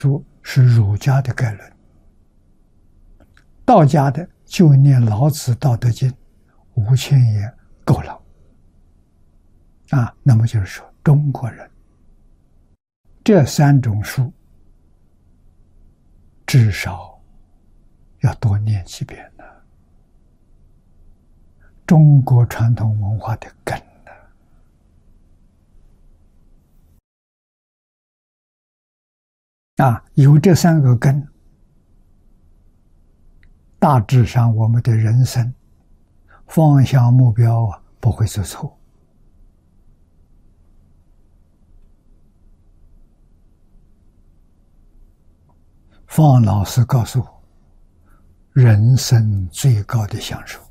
书是儒家的概论，道家的就念老子《道德经》5000言够了。那么就是说，中国人这3种书至少要多念几遍呢。中国传统文化的根有这3个根，大致上我们的人生方向目标不会走错。方老师告诉我，人生最高的享受，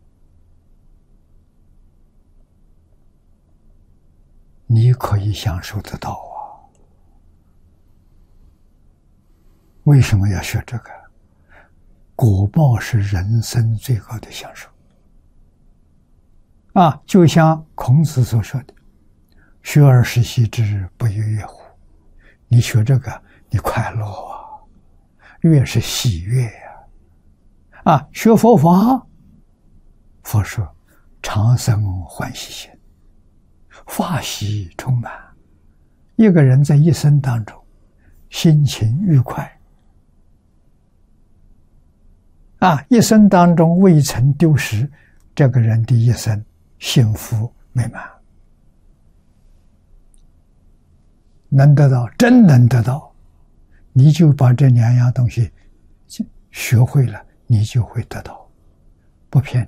你可以享受得到啊。为什么要学这个？果报是人生最高的享受就像孔子所说的，学而时习之，不亦说乎。你学这个，你快乐越是喜悦学佛法，佛说常生欢喜心，法喜充满。一个人在一生当中心情愉快一生当中未曾丢失，这个人的一生幸福美满，能得到，真能得到，你就把这2样东西学会了，你就会得到，不骗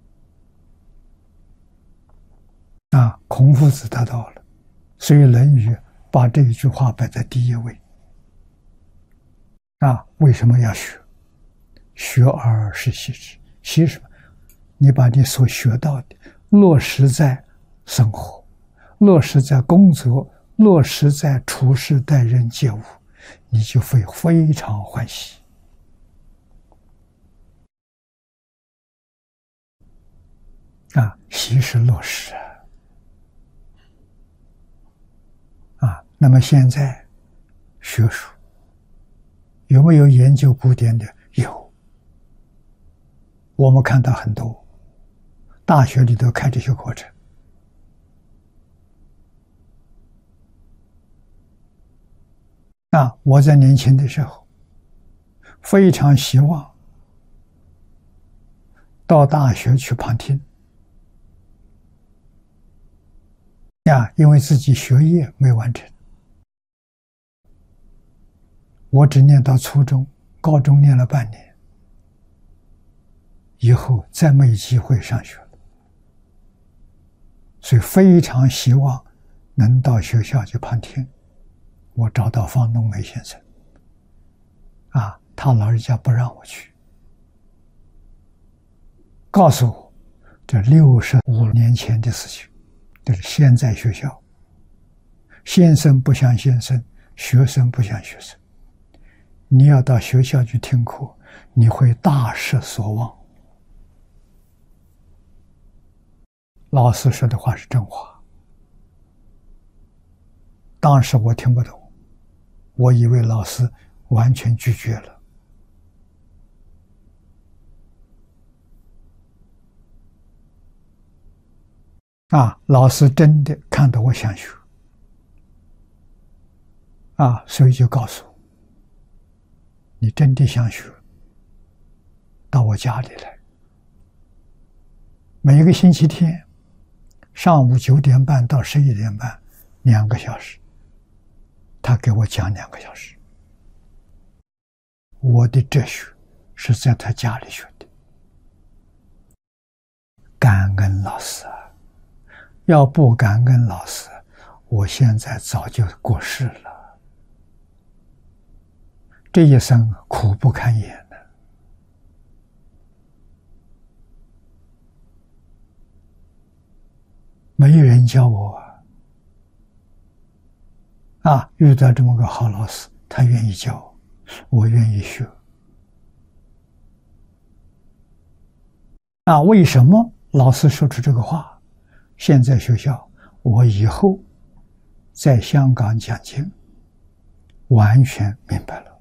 你孔夫子得到了，所以《论语》把这一句话摆在第1位为什么要学？学而时习之，习什么？你把你所学到的落实在生活，落实在工作，落实在处事待人接物，你就会非常欢喜习是落实那么现在学术有没有研究古典的？有，我们看到很多大学里头开这些课程我在年轻的时候非常希望到大学去旁听因为自己学业没完成，我只念到初中，高中念了半年，以后再没机会上学了，所以非常希望能到学校去旁听。我找到方东梅先生他老人家不让我去，告诉我这65年前的事情，就是现在学校先生不像先生，学生不像学生，你要到学校去听课，你会大失所望。老师说的话是真话，当时我听不懂，我以为老师完全拒绝了老师真的看到我想学所以就告诉我，你真的想学，到我家里来，每一个星期天上午9点半到11点半2个小时，他给我讲2个小时。我的哲学是在他家里学的，感恩老师要不感恩老师，我现在早就过世了，这一生苦不堪言的没人教我遇到这么个好老师，他愿意教我，愿意学为什么老师说出这个话？现在学校，我以后在香港讲经， 完全明白了。